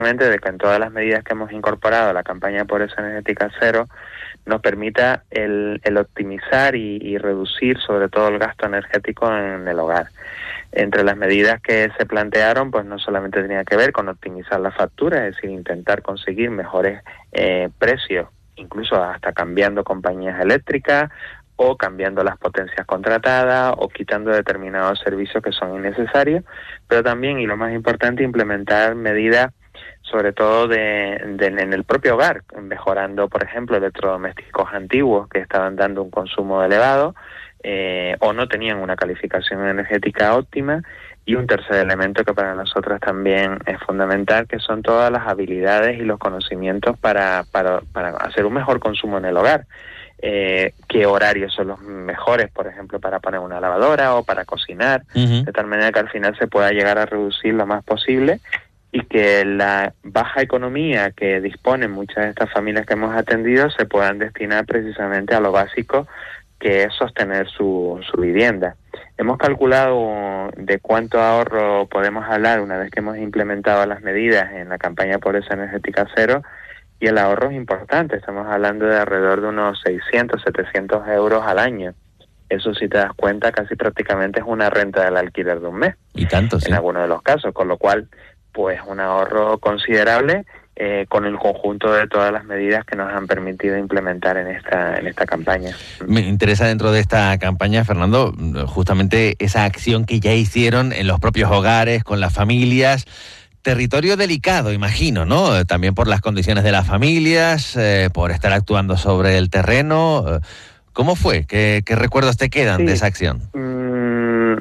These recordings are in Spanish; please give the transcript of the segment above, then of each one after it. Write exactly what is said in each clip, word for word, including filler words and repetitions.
de que en todas las medidas que hemos incorporado a la campaña Pobreza Energética Cero nos permita el, el optimizar y, y reducir sobre todo el gasto energético en el hogar. Entre las medidas que se plantearon, pues no solamente tenía que ver con optimizar la factura, es decir, intentar conseguir mejores eh, precios, incluso hasta cambiando compañías eléctricas o cambiando las potencias contratadas o quitando determinados servicios que son innecesarios, pero también, y lo más importante, implementar medidas sobre todo de, de en el propio hogar, mejorando, por ejemplo, electrodomésticos antiguos que estaban dando un consumo elevado eh, o no tenían una calificación energética óptima, y un tercer elemento que para nosotros también es fundamental, que son todas las habilidades y los conocimientos para, para, para hacer un mejor consumo en el hogar. Eh, qué horarios son los mejores, por ejemplo, para poner una lavadora o para cocinar, uh-huh. de tal manera que al final se pueda llegar a reducir lo más posible, y que la baja economía que disponen muchas de estas familias que hemos atendido se puedan destinar precisamente a lo básico, que es sostener su, su vivienda. Hemos calculado de cuánto ahorro podemos hablar una vez que hemos implementado las medidas en la campaña Pobreza Energética Cero, y el ahorro es importante. Estamos hablando de alrededor de unos seiscientos, setecientos euros al año. Eso, si te das cuenta, casi prácticamente es una renta del alquiler de un mes. Y tanto, sí. En algunos de los casos, con lo cual, pues un ahorro considerable eh, con el conjunto de todas las medidas que nos han permitido implementar en esta en esta campaña. Me interesa dentro de esta campaña, Fernando, justamente esa acción que ya hicieron en los propios hogares, con las familias. Territorio delicado, imagino, ¿no? También por las condiciones de las familias, eh, por estar actuando sobre el terreno. ¿Cómo fue? ¿Qué, qué recuerdos te quedan sí. de esa acción? Mm,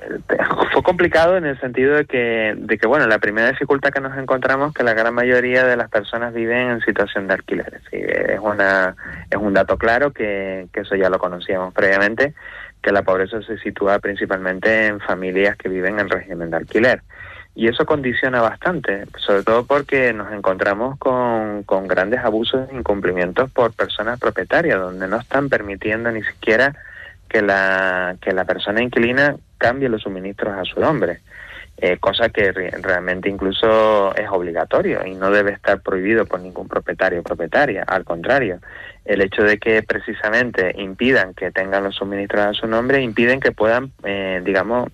fue complicado en el sentido de que, de que, bueno, la primera dificultad que nos encontramos es que la gran mayoría de las personas viven en situación de alquiler. Sí, es una es un dato claro que, que eso ya lo conocíamos previamente, que la pobreza se sitúa principalmente en familias que viven en régimen de alquiler. Y eso condiciona bastante, sobre todo porque nos encontramos con, con grandes abusos e incumplimientos por personas propietarias, donde no están permitiendo ni siquiera que la que la persona inquilina cambie los suministros a su nombre, eh, cosa que re- realmente incluso es obligatorio y no debe estar prohibido por ningún propietario o propietaria. Al contrario, el hecho de que precisamente impidan que tengan los suministros a su nombre, impiden que puedan, eh, digamos,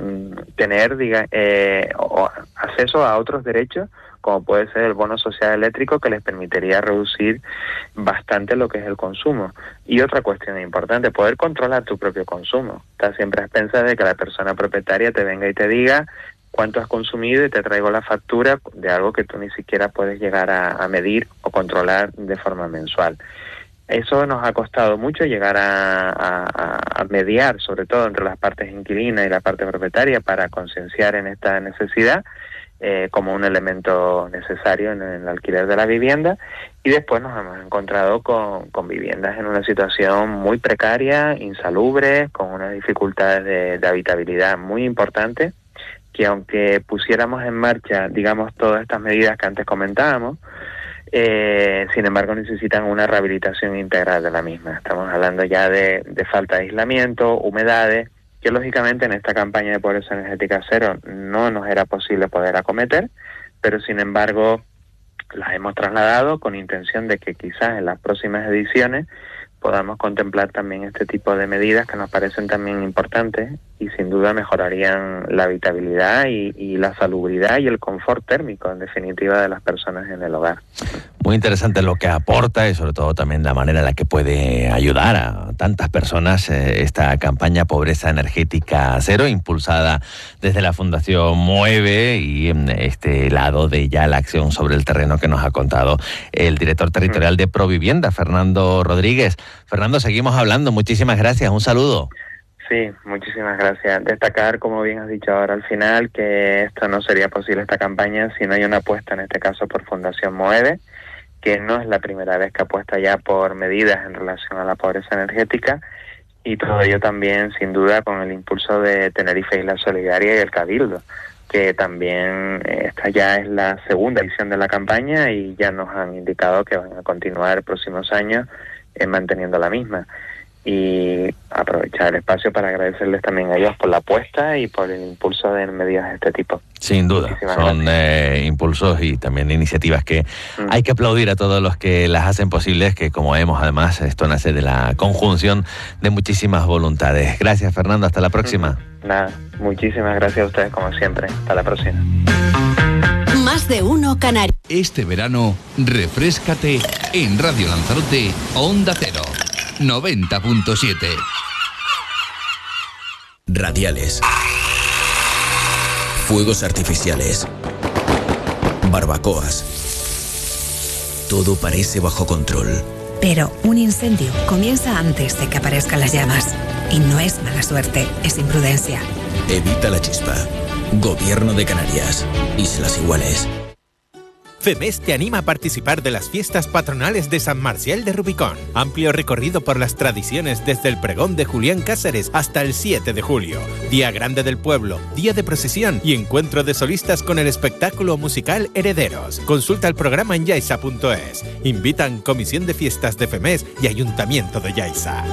tener diga, eh, o acceso a otros derechos, como puede ser el bono social eléctrico, que les permitiría reducir bastante lo que es el consumo. Y otra cuestión importante, poder controlar tu propio consumo. Estás siempre a expensas de que la persona propietaria te venga y te diga cuánto has consumido y te traigo la factura de algo que tú ni siquiera puedes llegar a, a medir o controlar de forma mensual. Eso nos ha costado mucho llegar a, a, a mediar, sobre todo entre las partes inquilinas y la parte propietaria, para concienciar en esta necesidad eh, como un elemento necesario en el alquiler de la vivienda. Y después nos hemos encontrado con, con viviendas en una situación muy precaria, insalubre, con unas dificultades de, de habitabilidad muy importantes, que aunque pusiéramos en marcha, digamos, todas estas medidas que antes comentábamos, Eh, sin embargo necesitan una rehabilitación integral de la misma. Estamos hablando ya de, de falta de aislamiento, humedades, que lógicamente en esta campaña de Pobreza Energética Cero no nos era posible poder acometer, pero sin embargo las hemos trasladado con intención de que quizás en las próximas ediciones podamos contemplar también este tipo de medidas que nos parecen también importantes y sin duda mejorarían la habitabilidad y, y la salubridad y el confort térmico, en definitiva, de las personas en el hogar. Muy interesante lo que aporta y sobre todo también la manera en la que puede ayudar a tantas personas eh, esta campaña Pobreza Energética Cero, impulsada desde la Fundación Mueve, y en este lado de ya la acción sobre el terreno que nos ha contado el director territorial de Provivienda, Fernando Rodríguez. Fernando, seguimos hablando. Muchísimas gracias. Un saludo. Sí, muchísimas gracias. Destacar, como bien has dicho ahora al final, que esto no sería posible, esta campaña, si no hay una apuesta, en este caso por Fundación Mueve, que no es la primera vez que apuesta ya por medidas en relación a la pobreza energética, y todo ello también, sin duda, con el impulso de Tenerife Isla Solidaria y el Cabildo, que también esta ya es la segunda edición de la campaña y ya nos han indicado que van a continuar próximos años eh, manteniendo la misma. y aprovechar el espacio para agradecerles también a ellos por la apuesta y por el impulso de medidas de este tipo. Sin duda, Muchísimas son eh, impulsos y también iniciativas que mm. hay que aplaudir a todos los que las hacen posibles, que como vemos además esto nace de la conjunción de muchísimas voluntades. Gracias, Fernando, hasta la próxima. Mm. Nada, muchísimas gracias a ustedes como siempre. Hasta la próxima. Más de uno Canarias. Este verano, refréscate en Radio Lanzarote, Onda Cero, noventa punto siete. Radiales. Fuegos artificiales. Barbacoas. Todo parece bajo control. Pero un incendio comienza antes de que aparezcan las llamas. Y no es mala suerte, es imprudencia. Evita la chispa. Gobierno de Canarias. Islas Iguales. FEMES te anima a participar de las fiestas patronales de San Marcial de Rubicón. Amplio recorrido por las tradiciones desde el pregón de Julián Cáceres hasta el siete de julio. Día grande del pueblo, día de procesión y encuentro de solistas con el espectáculo musical Herederos. Consulta el programa en yaisa punto es. Invitan Comisión de Fiestas de FEMES y Ayuntamiento de Yaiza.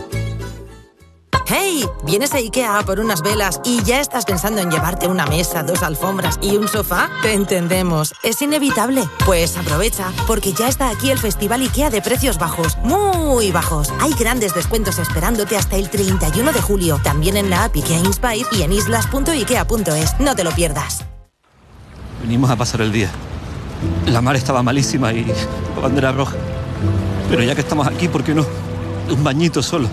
¡Hey! ¿Vienes a IKEA por unas velas y ya estás pensando en llevarte una mesa, dos alfombras y un sofá? Te entendemos, es inevitable. Pues aprovecha, porque ya está aquí el Festival IKEA de precios bajos, muy bajos. Hay grandes descuentos esperándote hasta el treinta y uno de julio, también en la app IKEA Inspire y en islas punto ikea punto es. No te lo pierdas. Venimos a pasar el día. La mar estaba malísima y la bandera roja. Pero ya que estamos aquí, ¿por qué no? Un bañito solo.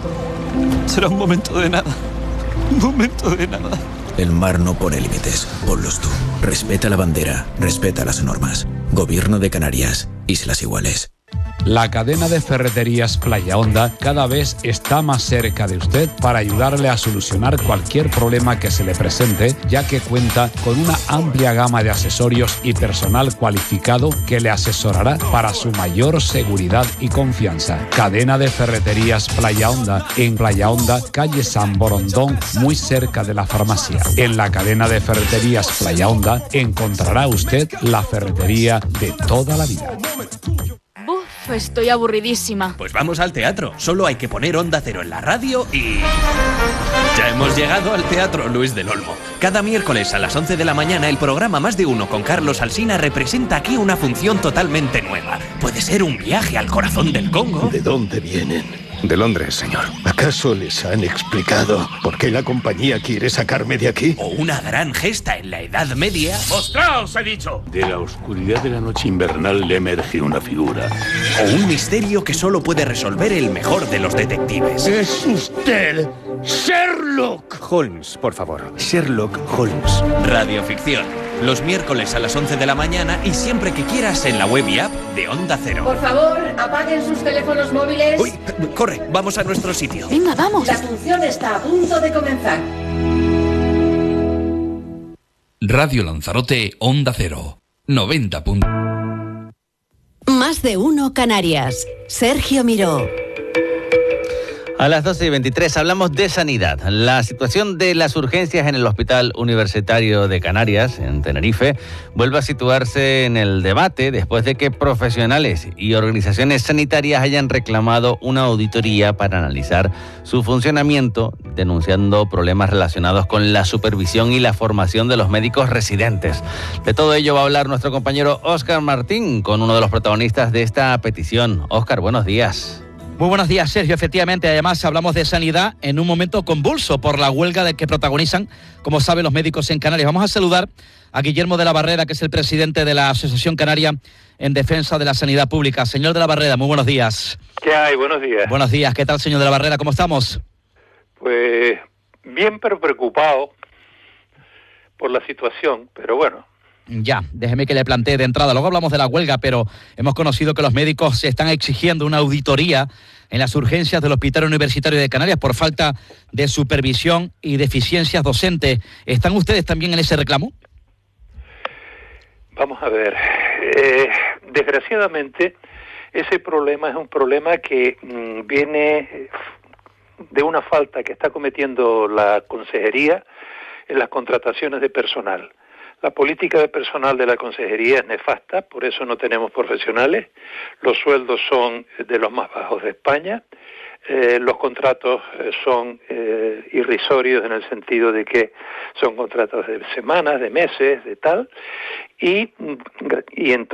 Será un momento de nada. Un momento de nada. El mar no pone límites. Ponlos tú. Respeta la bandera. Respeta las normas. Gobierno de Canarias. Islas Iguales. La cadena de ferreterías Playa Honda cada vez está más cerca de usted para ayudarle a solucionar cualquier problema que se le presente, ya que cuenta con una amplia gama de accesorios y personal cualificado que le asesorará para su mayor seguridad y confianza. Cadena de ferreterías Playa Honda, en Playa Honda, calle San Borondón, muy cerca de la farmacia. En la cadena de ferreterías Playa Honda encontrará usted la ferretería de toda la vida. Buf, estoy aburridísima. Pues vamos al teatro. Solo hay que poner Onda Cero en la radio y... ya hemos llegado al Teatro Luis del Olmo. Cada miércoles a las once de la mañana el programa Más de Uno con Carlos Alsina representa aquí una función totalmente nueva. Puede ser un viaje al corazón del Congo. ¿De dónde vienen? De Londres, señor. ¿Acaso les han explicado por qué la compañía quiere sacarme de aquí? O una gran gesta en la Edad Media. ¡Mostraos, he dicho! De la oscuridad de la noche invernal le emerge una figura. O un misterio que solo puede resolver el mejor de los detectives. ¡Es usted Sherlock Holmes, por favor! Sherlock Holmes. Radioficción. Los miércoles a las once de la mañana y siempre que quieras en la web y app de Onda Cero. Por favor, apaguen sus teléfonos móviles. Uy, corre, vamos a nuestro sitio. Venga, vamos. La función está a punto de comenzar. Radio Lanzarote, Onda Cero, noventa puntos. Más de uno Canarias. Sergio Miró. A las doce y veintitrés hablamos de sanidad. La situación de las urgencias en el Hospital Universitario de Canarias, en Tenerife, vuelve a situarse en el debate después de que profesionales y organizaciones sanitarias hayan reclamado una auditoría para analizar su funcionamiento, denunciando problemas relacionados con la supervisión y la formación de los médicos residentes. De todo ello va a hablar nuestro compañero Óscar Martín con uno de los protagonistas de esta petición. Óscar, buenos días. Muy buenos días, Sergio. Efectivamente, además hablamos de sanidad en un momento convulso por la huelga de que protagonizan, como saben, los médicos en Canarias. Vamos a saludar a Guillermo de la Barrera, que es el presidente de la Asociación Canaria en Defensa de la Sanidad Pública. Señor de la Barrera, muy buenos días. ¿Qué hay? Buenos días. Buenos días. ¿Qué tal, señor de la Barrera? ¿Cómo estamos? Pues bien, pero preocupado por la situación, pero bueno. Ya, déjeme que le plantee de entrada. Luego hablamos de la huelga, pero hemos conocido que los médicos se están exigiendo una auditoría en las urgencias del Hospital Universitario de Canarias por falta de supervisión y deficiencias docentes. ¿Están ustedes también en ese reclamo? Vamos a ver. Eh, desgraciadamente, ese problema es un problema que mmm, viene de una falta que está cometiendo la consejería en las contrataciones de personal. La política de personal de la consejería es nefasta, por eso no tenemos profesionales. Los sueldos son de los más bajos de España. eh, los contratos eh, son eh, irrisorios en el sentido de que son contratos de semanas, de meses, de tal, y, y entonces